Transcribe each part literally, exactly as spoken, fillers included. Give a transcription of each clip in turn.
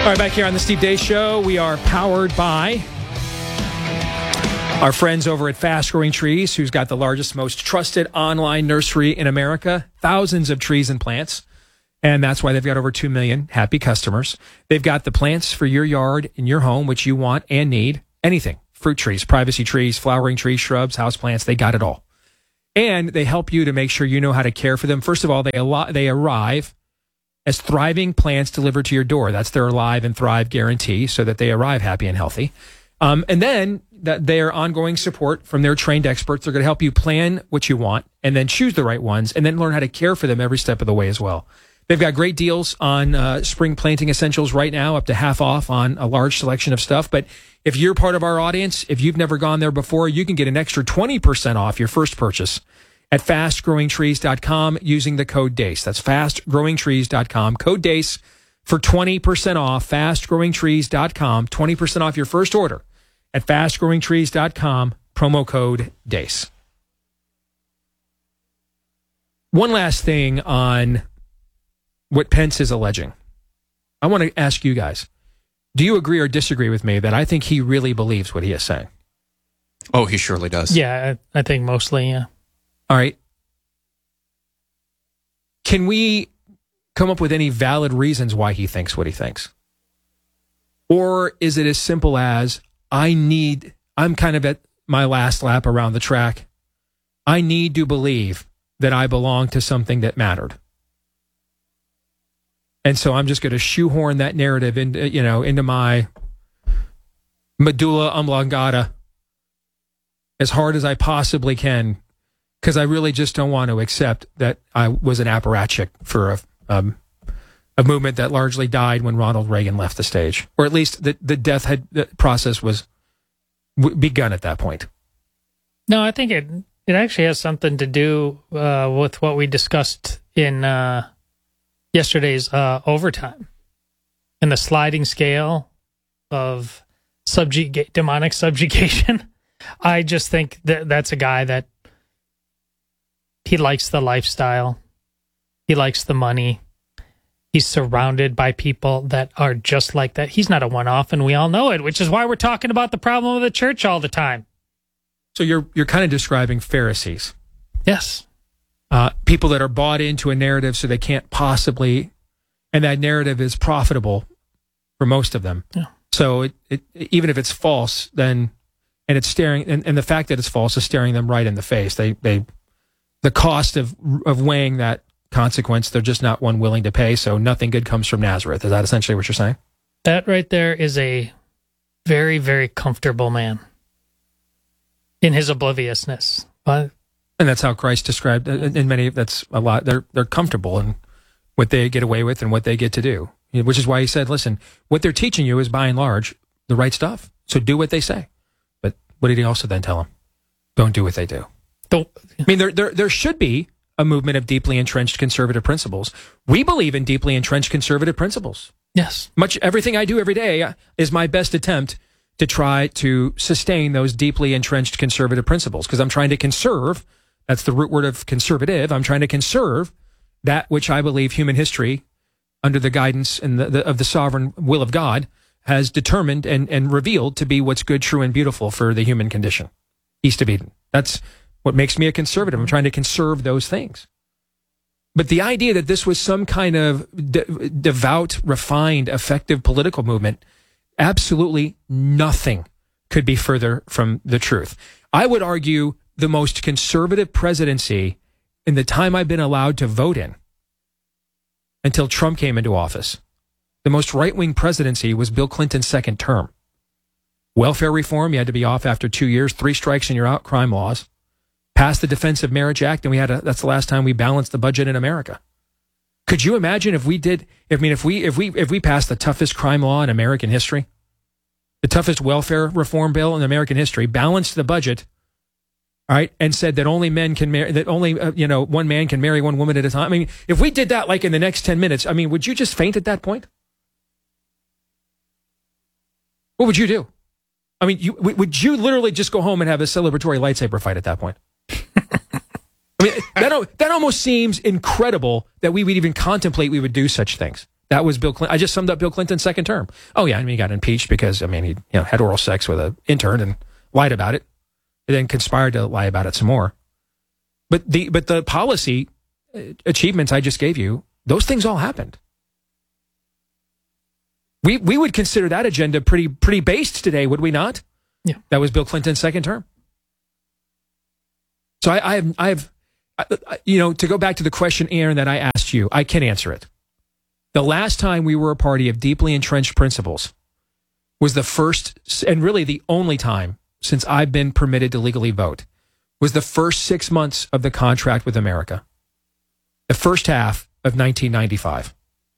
All right, back here on the Steve Deace Show, we are powered by our friends over at Fast Growing Trees, who's got the largest, most trusted online nursery in America. Thousands of trees and plants. And that's why they've got over two million happy customers. They've got the plants for your yard and your home, which you want and need. Anything. Fruit trees, privacy trees, flowering trees, shrubs, houseplants. They got it all. And they help you to make sure you know how to care for them. First of all, they, al- they arrive as thriving plants delivered to your door. That's their Alive and Thrive guarantee, so that they arrive happy and healthy. Um, and then that their ongoing support from their trained experts are going to help you plan what you want and then choose the right ones and then learn how to care for them every step of the way as well. They've got great deals on uh, spring planting essentials right now, up to half off on a large selection of stuff. But if you're part of our audience, if you've never gone there before, you can get an extra twenty percent off your first purchase at fast growing trees dot com using the code DEACE. That's fast growing trees dot com. Code DEACE for twenty percent off. fast growing trees dot com. twenty percent off your first order at fast growing trees dot com. Promo code DEACE. One last thing on what Pence is alleging. I want to ask you guys, do you agree or disagree with me that I think he really believes what he is saying? Oh, he surely does. Yeah, I, I think mostly, yeah. All right. Can we come up with any valid reasons why he thinks what he thinks? Or is it as simple as, I need, I'm kind of at my last lap around the track. I need to believe that I belong to something that mattered. And so I'm just going to shoehorn that narrative into, you know, into my medulla oblongata as hard as I possibly can, because I really just don't want to accept that I was an apparatchik for a, um, a movement that largely died when Ronald Reagan left the stage, or at least the, the death had, the process was w- begun at that point. No, I think it it actually has something to do uh, with what we discussed in uh, yesterday's uh, overtime and the sliding scale of subjug- demonic subjugation. I just think that that's a guy that he likes the lifestyle. He likes the money. He's surrounded by people that are just like that. He's not a one-off, and we all know it, which is why we're talking about the problem of the church all the time. So you're you're kind of describing Pharisees. Yes. Uh, people that are bought into a narrative so they can't possibly, and that narrative is profitable for most of them. Yeah. So it, it, even if it's false, then, and it's staring, and, and the fact that it's false is staring them right in the face. They, they, the cost of of weighing that consequence, they're just not one willing to pay. So nothing good comes from Nazareth. Is that essentially what you're saying? That right there is a very, very comfortable man in his obliviousness. But And that's how Christ described, in many, that's a lot, they're they're comfortable in what they get away with and what they get to do, which is why he said, listen, what they're teaching you is by and large the right stuff. So do what they say. But what did he also then tell them? Don't do what they do. Don't. I mean, there, there, there should be a movement of deeply entrenched conservative principles. We believe in deeply entrenched conservative principles. Yes. Much everything I do every day is my best attempt to try to sustain those deeply entrenched conservative principles, because I'm trying to conserve. That's the root word of conservative. I'm trying to conserve that which I believe human history, under the guidance and the, the, of the sovereign will of God, has determined and, and revealed to be what's good, true, and beautiful for the human condition, east of Eden. That's what makes me a conservative. I'm trying to conserve those things. But the idea that this was some kind of de- devout, refined, effective political movement, absolutely nothing could be further from the truth. I would argue the most conservative presidency in the time I've been allowed to vote in, until Trump came into office, the most right-wing presidency was Bill Clinton's second term. Welfare reform, you had to be off after two years, three strikes and you're out, crime laws. Passed the Defense of Marriage Act, and we had a, that's the last time we balanced the budget in America. Could you imagine if we did, I mean, if we, if we, if we passed the toughest crime law in American history, the toughest welfare reform bill in American history, balanced the budget, all right, and said that only men can marry, that only, uh, you know, one man can marry one woman at a time. I mean, if we did that like in the next ten minutes, I mean, would you just faint at that point? What would you do? I mean, you, would you literally just go home and have a celebratory lightsaber fight at that point? I mean, that, that almost seems incredible that we would even contemplate we would do such things. That was Bill Clinton. I just summed up Bill Clinton's second term. Oh, yeah. I mean, he got impeached because, I mean, he you know, had oral sex with an intern and lied about it, and then conspired to lie about it some more. But the but the policy achievements I just gave you, those things all happened. We we would consider that agenda pretty pretty based today, would we not? Yeah. That was Bill Clinton's second term. So I, I have, I have, you know, to go back to the question, Aaron, that I asked you, I can answer it. The last time we were a party of deeply entrenched principles was the first, and really the only time since I've been permitted to legally vote, was the first six months of the contract with America. The first half of nineteen ninety-five.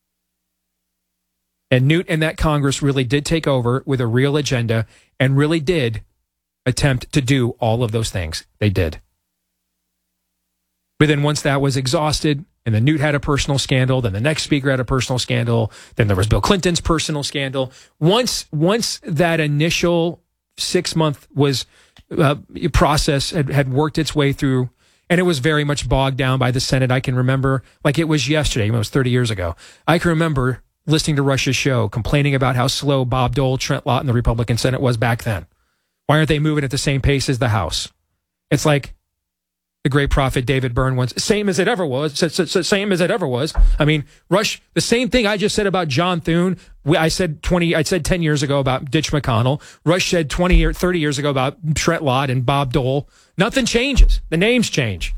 And Newt and that Congress really did take over with a real agenda and really did attempt to do all of those things. They did. But then once that was exhausted, and then Newt had a personal scandal, then the next speaker had a personal scandal, then there was Bill Clinton's personal scandal. Once once that initial six-month was uh, process had, had worked its way through, and it was very much bogged down by the Senate. I can remember, like it was yesterday, it was thirty years ago. I can remember listening to Rush's show, complaining about how slow Bob Dole, Trent Lott, and the Republican Senate was back then. Why aren't they moving at the same pace as the House? It's like the great prophet David Byrne once, same as it ever was, same as it ever was. I mean, Rush, the same thing I just said about John Thune, I said twenty, I said ten years ago about Ditch McConnell. Rush said twenty or thirty years ago about Trent Lott and Bob Dole. Nothing changes. The names change.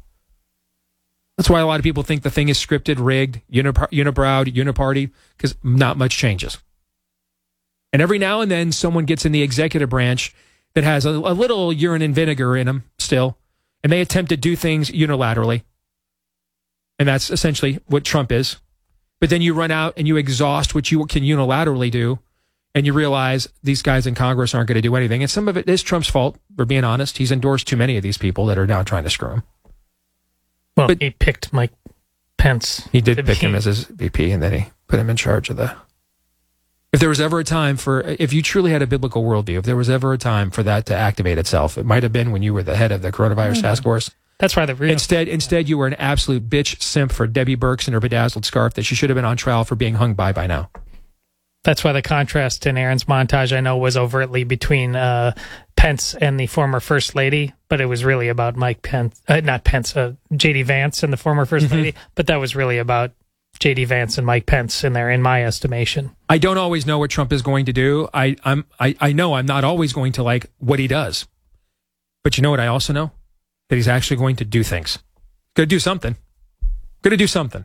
That's why a lot of people think the thing is scripted, rigged, unip- unibrowed, uniparty, because not much changes. And every now and then, someone gets in the executive branch that has a, a little urine and vinegar in them still, and they attempt to do things unilaterally. And that's essentially what Trump is. But then you run out and you exhaust what you can unilaterally do, and you realize these guys in Congress aren't going to do anything. And some of it is Trump's fault, for being honest. He's endorsed too many of these people that are now trying to screw him. Well, but he picked Mike Pence. He did pick him as his V P, and then he put him in charge of the... If there was ever a time for... If you truly had a biblical worldview, if there was ever a time for that to activate itself, it might have been when you were the head of the coronavirus mm-hmm. task force. That's why the real... Instead, instead, you were an absolute bitch simp for Debbie Burks and her bedazzled scarf that she should have been on trial for being hung by by now. That's why the contrast in Aaron's montage, I know, was overtly between uh, Pence and the former First Lady, but it was really about Mike Pence, uh, not Pence, uh, J D Vance and the former First mm-hmm. Lady, but that was really about J D Vance and Mike Pence in there, in my estimation. I don't always know what Trump is going to do. I, I'm, I, I know I'm not always going to like what he does. But you know what I also know? That he's actually going to do things. Going to do something. Going to do something.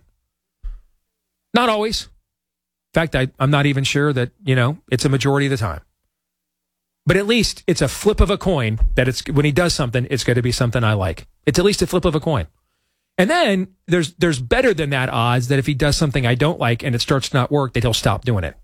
Not always. In fact, I, I'm not even sure that, you know, it's a majority of the time. But at least it's a flip of a coin that it's when he does something, it's going to be something I like. It's at least a flip of a coin. And then there's there's better than that odds that if he does something I don't like and it starts to not work, that he'll stop doing it.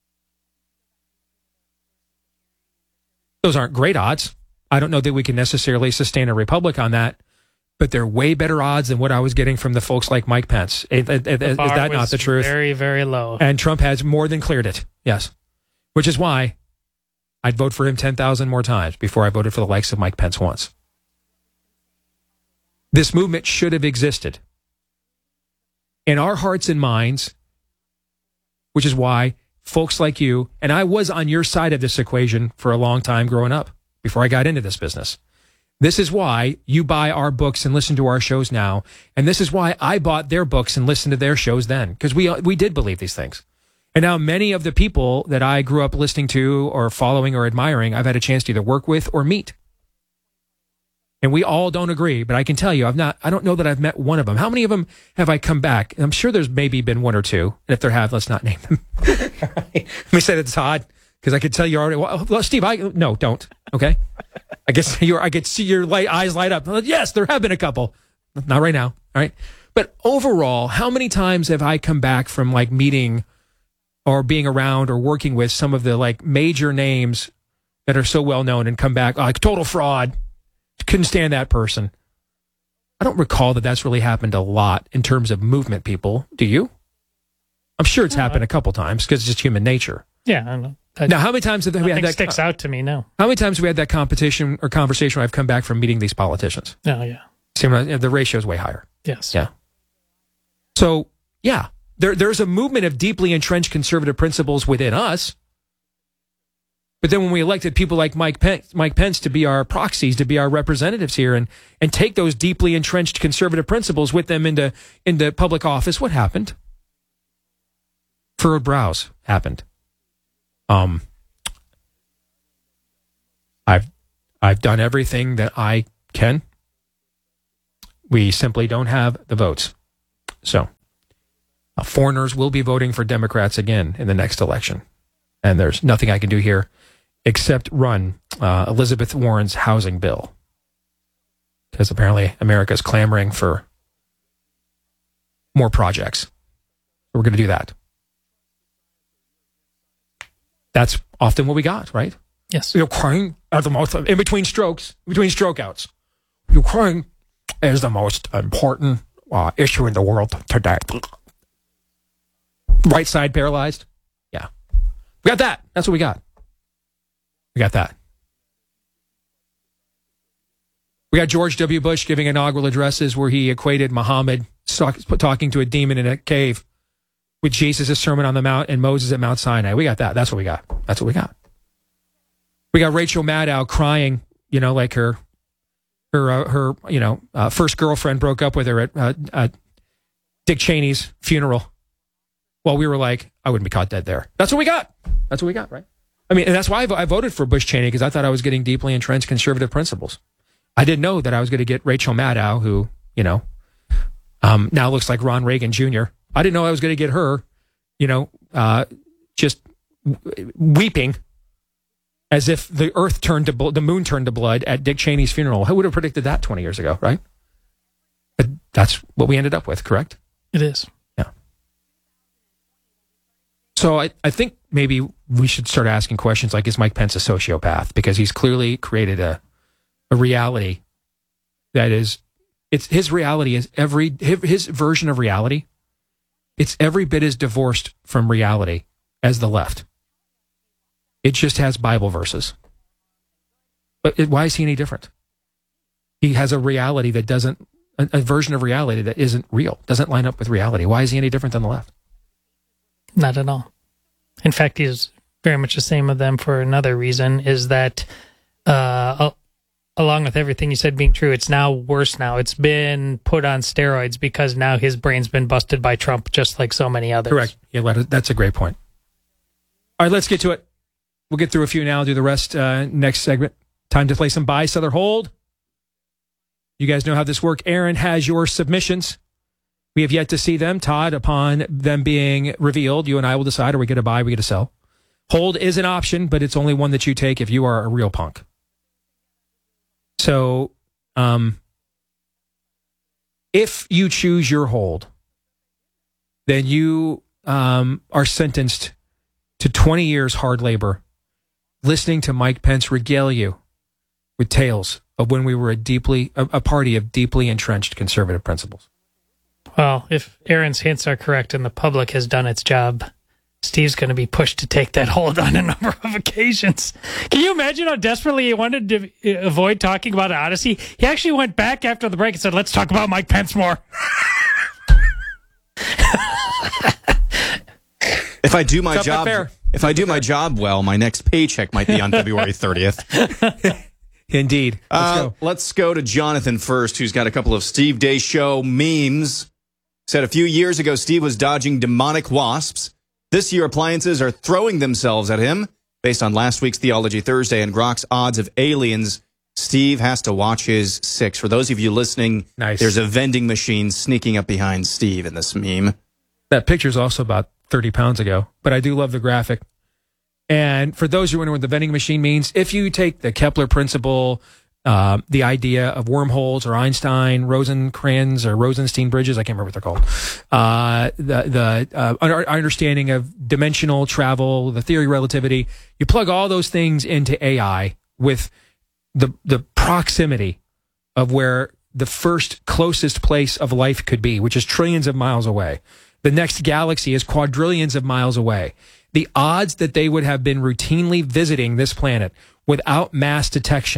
Those aren't great odds. I don't know that we can necessarily sustain a republic on that, but they're way better odds than what I was getting from the folks like Mike Pence. Is, is, is that not the truth? Very, very low. And Trump has more than cleared it. Yes. Which is why I'd vote for him ten thousand more times before I voted for the likes of Mike Pence once. This movement should have existed in our hearts and minds, which is why folks like you, and I was on your side of this equation for a long time growing up before I got into this business. This is why you buy our books and listen to our shows now. And this is why I bought their books and listened to their shows then, because we, we did believe these things. And now many of the people that I grew up listening to or following or admiring, I've had a chance to either work with or meet. And we all don't agree, but I can tell you, I've not, I don't know that I've met one of them. How many of them have I come back? I'm sure there's maybe been one or two. And if there have, let's not name them. All right. Let me say that, Todd, because I could tell you already. Well, Steve, I, no, don't. Okay. I guess you're, I could see your light, eyes light up. Yes, there have been a couple. Not right now. All right. But overall, how many times have I come back from like meeting or being around or working with some of the like major names that are so well known and come back like total fraud? Couldn't stand that person. I don't recall that that's really happened a lot in terms of movement people. Do you? I'm sure it's no, happened I, a couple times because it's just human nature. Yeah. I know. I, now, how many times have we had that? Sticks out to me now. How many times have we had that competition or conversation where I've come back from meeting these politicians? Oh, yeah. See, the ratio is way higher. Yes. Yeah. So, yeah, there, there's a movement of deeply entrenched conservative principles within us. But then when we elected people like Mike Pence, Mike Pence to be our proxies, to be our representatives here, and, and take those deeply entrenched conservative principles with them into, into public office, what happened? Furrowed brows happened. Um, I've I've done everything that I can. We simply don't have the votes. So, uh, foreigners will be voting for Democrats again in the next election. And there's nothing I can do here except run uh, Elizabeth Warren's housing bill. Because apparently America is clamoring for more projects. We're going to do that. That's often what we got, right? Yes. Ukraine at the most, in between strokes, between stroke outs. Ukraine is the most important uh, issue in the world today. Right side paralyzed. Yeah. We got that. That's what we got. We got that. We got George W. Bush giving inaugural addresses where he equated Muhammad talking to a demon in a cave with Jesus' Sermon on the Mount and Moses at Mount Sinai. We got that. That's what we got. That's what we got. We got Rachel Maddow crying, you know, like her, her, uh, her, you know, uh, first girlfriend broke up with her at uh, uh, Dick Cheney's funeral. While we were like, I wouldn't be caught dead there. That's what we got. That's what we got, right? I mean, and that's why I, I voted for Bush Cheney, because I thought I was getting deeply entrenched conservative principles. I didn't know that I was going to get Rachel Maddow, who, you know, um, now looks like Ron Reagan Junior I didn't know I was going to get her, you know, uh, just w- weeping as if the earth turned to bl- the moon turned to blood at Dick Cheney's funeral. Who would have predicted that twenty years ago, right? But that's what we ended up with, correct? It is. Yeah. So I, I think maybe we should start asking questions like, is Mike Pence a sociopath? Because he's clearly created a, a reality that is, it's his reality is every, his, his version of reality, it's every bit as divorced from reality as the left. It just has Bible verses. But it, why is he any different? He has a reality that doesn't, a, a version of reality that isn't real, doesn't line up with reality. Why is he any different than the left? Not at all. In fact, he's very much the same with them for another reason, is that uh, along with everything you said being true, it's now worse now. It's been put on steroids because now his brain's been busted by Trump, just like so many others. Correct. Yeah, that's a great point. All right, let's get to it. We'll get through a few now, do the rest uh, next segment. Time to play some buy, sell, or hold. You guys know how this works. Aaron has your submissions. We have yet to see them. Todd, upon them being revealed, you and I will decide, are we going to buy, are we going to sell? Hold is an option, but it's only one that you take if you are a real punk. So, um, if you choose your hold, then you um, are sentenced to twenty years hard labor listening to Mike Pence regale you with tales of when we were a deeply a, a party of deeply entrenched conservative principles. Well, if Aaron's hints are correct and the public has done its job, Steve's going to be pushed to take that hold on a number of occasions. Can you imagine how desperately he wanted to avoid talking about Odyssey? He actually went back after the break and said, let's talk about Mike Pence more. If I do my job, if I do my job well, my next paycheck might be on February thirtieth. Indeed. Let's uh, go. Let's go to Jonathan first, who's got a couple of Steve Day Show memes. Said a few years ago, Steve was dodging demonic wasps. This year, appliances are throwing themselves at him. Based on last week's Theology Thursday and Grok's odds of aliens, Steve has to watch his six. For those of you listening, nice. There's a vending machine sneaking up behind Steve in this meme. That picture's also about thirty pounds ago, but I do love the graphic. And for those who wonder what the vending machine means, if you take the Kepler principle, uh, the idea of wormholes or Einstein, Rosencrantz or Rosenstein bridges, I can't remember what they're called, uh, the, the uh, our understanding of dimensional travel, the theory of relativity, you plug all those things into A I with the the proximity of where the first closest place of life could be, which is trillions of miles away. The next galaxy is quadrillions of miles away. The odds that they would have been routinely visiting this planet without mass detection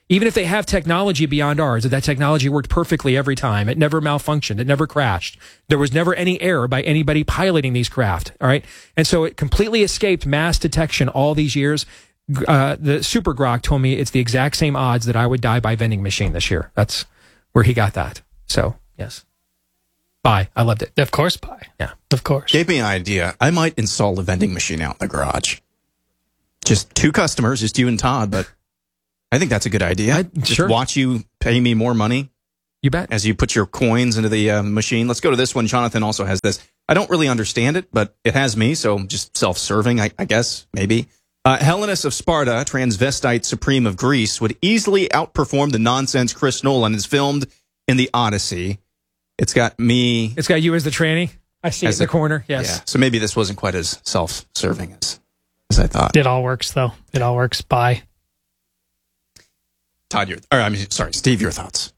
Even if they have technology beyond ours, that technology worked perfectly every time. It never malfunctioned. It never crashed. There was never any error by anybody piloting these craft. All right. And so it completely escaped mass detection all these years. Uh, the Super Grok told me it's the exact same odds that I would die by vending machine this year. That's where he got that. So, yes. Bye. I loved it. Of course, bye. Yeah. Of course. Gave me an idea. I might install a vending machine out in the garage. Just two customers, just you and Todd, but I think that's a good idea. I, just sure. watch you pay me more money. You bet. As you put your coins into the uh, machine. Let's go to this one. Jonathan also has this. I don't really understand it, but it has me, so just self-serving, I, I guess, maybe. Uh, Helenus of Sparta, transvestite supreme of Greece, would easily outperform the nonsense Chris Nolan has filmed in The Odyssey. It's got me. It's got you as the tranny. I see it in the a, corner. Yes. Yeah. So maybe this wasn't quite as self-serving as, as I thought. It all works, though. It all works. Bye. Todd, your, or I mean, sorry, Steve, your thoughts.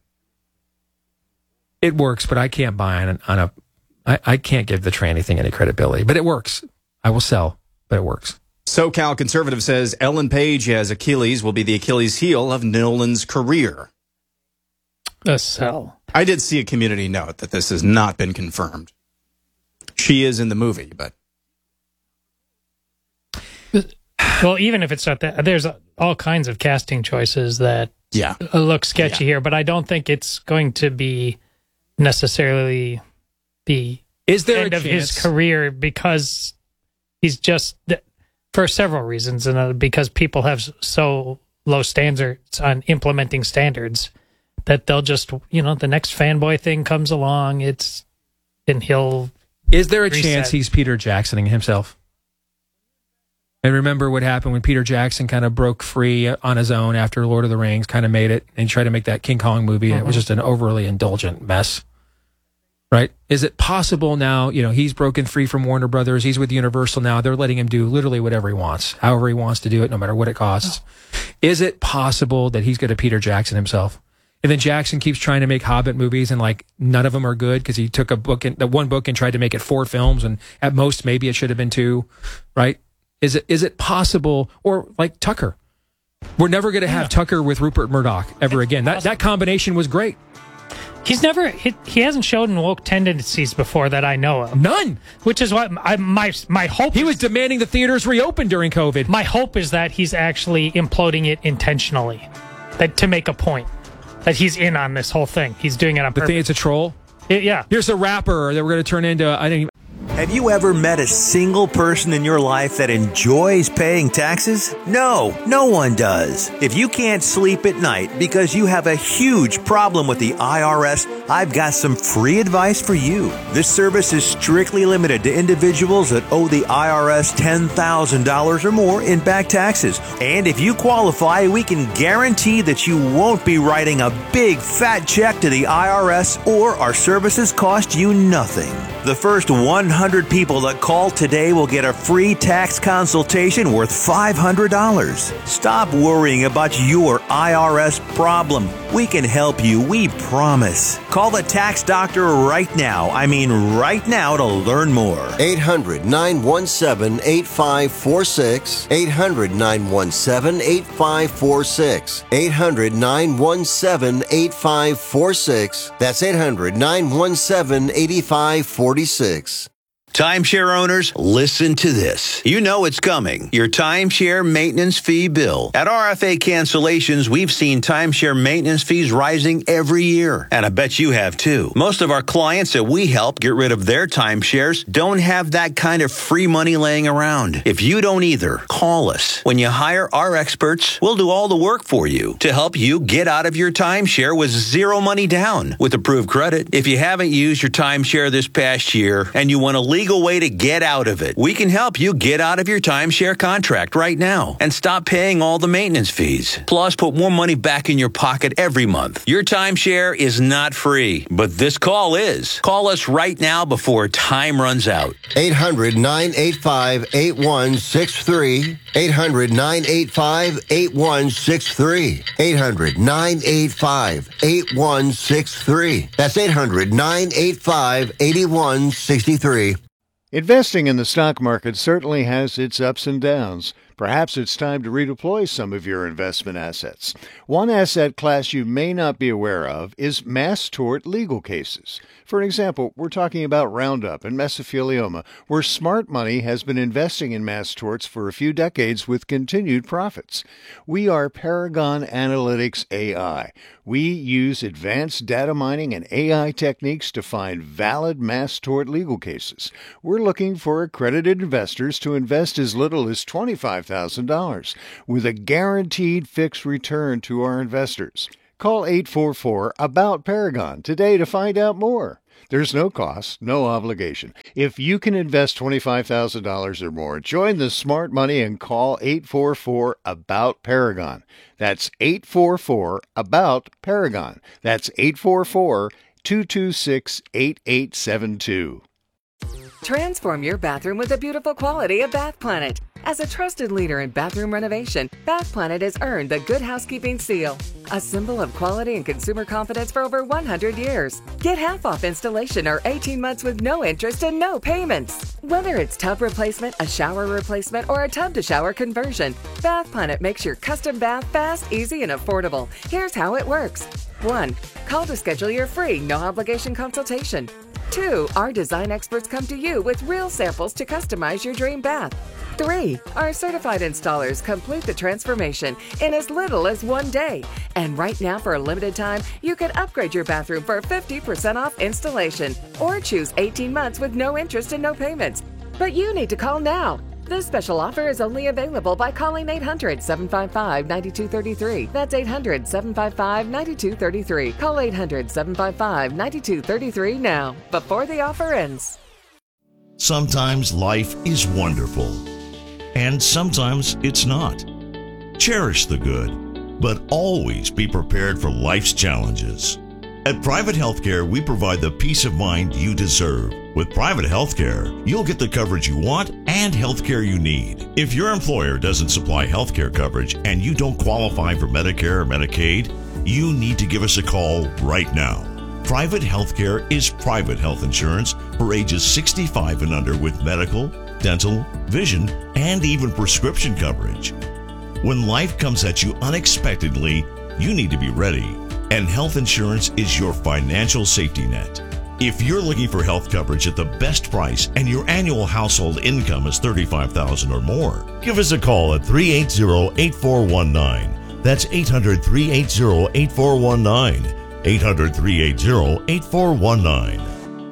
It works, but I can't buy on, an, on a. I, I can't give the tranny thing any credibility, but it works. I will sell, but it works. SoCal Conservative says Ellen Page as Achilles will be the Achilles heel of Nolan's career. A sell. I did see a community note that this has not been confirmed. She is in the movie, but... Well, even if it's not that, there's all kinds of casting choices that yeah. look sketchy yeah. here, but I don't think it's going to be necessarily the is there end a of chance? his career, because he's just, for several reasons, and because people have so low standards on implementing standards, that they'll just, you know, the next fanboy thing comes along, it's, and he'll Is there a reset. chance he's Peter Jacksoning himself? And remember what happened when Peter Jackson kind of broke free on his own after Lord of the Rings, kind of made it, and tried to make that King Kong movie, and mm-hmm. it was just an overly indulgent mess. Right? Is it possible now, you know, he's broken free from Warner Brothers, he's with Universal now, they're letting him do literally whatever he wants, however he wants to do it, no matter what it costs. Oh. Is it possible that he's going to Peter Jackson himself? And then Jackson keeps trying to make Hobbit movies, and like none of them are good because he took a book, in, the one book, and tried to make it four films, and at most maybe it should have been two, right? Is it is it possible, or like Tucker? We're never going to have yeah. Tucker with Rupert Murdoch ever again. That that combination was great. He's never he, he hasn't shown woke tendencies before that I know of. None. Which is what I, my my hope. He was demanding the theaters reopen during COVID. My hope is that he's actually imploding it intentionally, that to make a point. That he's in on this whole thing. He's doing it on purpose. The thing, it's a troll? It, yeah. Here's a rapper that we're going to turn into, I didn't even... Have you ever met a single person in your life that enjoys paying taxes? No, no one does. If you can't sleep at night because you have a huge problem with the I R S, I've got some free advice for you. This service is strictly limited to individuals that owe the I R S ten thousand dollars or more in back taxes. And if you qualify, we can guarantee that you won't be writing a big fat check to the I R S, or our services cost you nothing. The first one hundred people that call today will get a free tax consultation worth five hundred dollars. Stop worrying about your I R S problem. We can help you, we promise. Call the tax doctor right now. I mean right now to learn more. eight hundred, nine one seven, eight five four six. eight hundred, nine one seven, eight five four six. eight hundred, nine one seven, eight five four six. That's eight hundred, nine one seven, eight five four six. Timeshare owners, listen to this. You know it's coming. Your timeshare maintenance fee bill. At R F A Cancellations, we've seen timeshare maintenance fees rising every year. And I bet you have too. Most of our clients that we help get rid of their timeshares don't have that kind of free money laying around. If you don't either, call us. When you hire our experts, we'll do all the work for you to help you get out of your timeshare with zero money down with approved credit. If you haven't used your timeshare this past year and you want to leave legal way to get out of it. We can help you get out of your timeshare contract right now and stop paying all the maintenance fees. Plus, put more money back in your pocket every month. Your timeshare is not free, but this call is. Call us right now before time runs out. eight hundred, nine eight five, eight one six three. eight hundred, nine eight five, eight one six three. eight hundred, nine eight five, eight one six three. That's eight hundred, nine eight five, eight one six three. Investing in the stock market certainly has its ups and downs. Perhaps it's time to redeploy some of your investment assets. One asset class you may not be aware of is mass tort legal cases. For example, we're talking about Roundup and mesothelioma, where smart money has been investing in mass torts for a few decades with continued profits. We are Paragon Analytics A I. We use advanced data mining and A I techniques to find valid mass tort legal cases. We're looking for accredited investors to invest as little as twenty-five thousand dollars with a guaranteed fixed return to our investors. Call eight four four, A B O U T, Paragon today to find out more. There's no cost, no obligation. If you can invest twenty-five thousand dollars or more, join the smart money and call eight four four, A B O U T, Paragon. That's eight four four, A B O U T, Paragon. That's eight four four, two two six, eight eight seven two. Transform your bathroom with the beautiful quality of Bath Planet. As a trusted leader in bathroom renovation, Bath Planet has earned the Good Housekeeping seal, a symbol of quality and consumer confidence for over one hundred years. Get half off installation or eighteen months with no interest and no payments. Whether it's tub replacement, a shower replacement, or a tub-to-shower conversion, Bath Planet makes your custom bath fast, easy, and affordable. Here's how it works. one. Call to schedule your free, no-obligation consultation. two. Our design experts come to you with real samples to customize your dream bath. three. Our certified installers complete the transformation in as little as one day. And right now, for a limited time, you can upgrade your bathroom for fifty percent off installation or choose eighteen months with no interest and no payments. But you need to call now. This special offer is only available by calling eight hundred, seven five five, nine two three three. That's eight hundred, seven five five, nine two three three. Call eight hundred, seven five five, nine two three three now, before the offer ends. Sometimes life is wonderful, and sometimes it's not. Cherish the good, but always be prepared for life's challenges. At Private Healthcare, we provide the peace of mind you deserve. With Private Healthcare, you'll get the coverage you want and healthcare you need. If your employer doesn't supply healthcare coverage and you don't qualify for Medicare or Medicaid, you need to give us a call right now. Private Healthcare is private health insurance for ages sixty-five and under with medical, dental, vision, and even prescription coverage. When life comes at you unexpectedly, you need to be ready. And health insurance is your financial safety net. If you're looking for health coverage at the best price and your annual household income is thirty-five thousand dollars or more, give us a call at three eight zero, eight four one nine. That's eight hundred, three eight zero, eight four one nine. eight hundred, three eight zero, eight four one nine.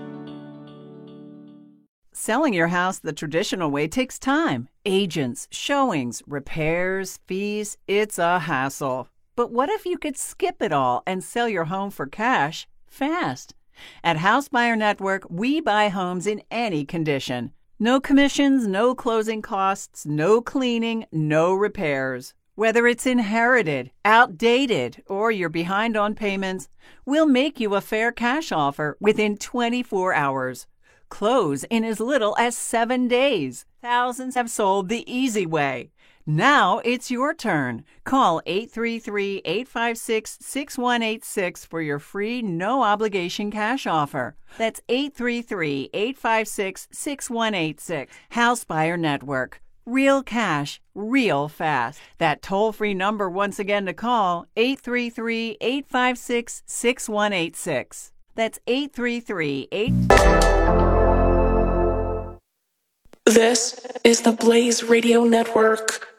Selling your house the traditional way takes time. Agents, showings, repairs, fees. It's a hassle. But what if you could skip it all and sell your home for cash fast? At House Buyer Network, we buy homes in any condition. No commissions, no closing costs, no cleaning, no repairs. Whether it's inherited, outdated, or you're behind on payments, we'll make you a fair cash offer within twenty-four hours. Close in as little as seven days. Thousands have sold the easy way. Now it's your turn. Call eight three three, eight five six, six one eight six for your free no-obligation cash offer. That's eight three three, eight five six, six one eight six. House Buyer Network. Real cash, real fast. That toll-free number once again to call, eight three three, eight five six, six one eight six. That's eight three three, eight... This is the Blaze Radio Network.